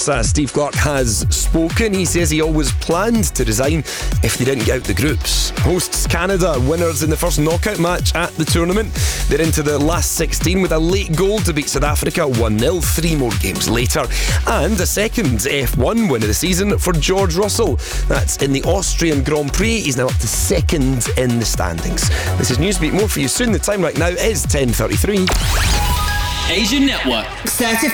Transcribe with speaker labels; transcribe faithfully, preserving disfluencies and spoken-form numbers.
Speaker 1: course, uh, Steve Clarke has spoken. He says he always planned to resign if they didn't get out the groups. Hosts Canada, winners in the first knockout match at the tournament. They're into the last sixteen with a late goal to beat South Africa one nil, three more games later. And a second F one win of the season for George Russell. That's in the Austrian Grand Prix. He's now up to second in the standings. This is Newsbeat. More for you soon. The time right now is ten thirty-three.
Speaker 2: Asian Network.
Speaker 3: Certified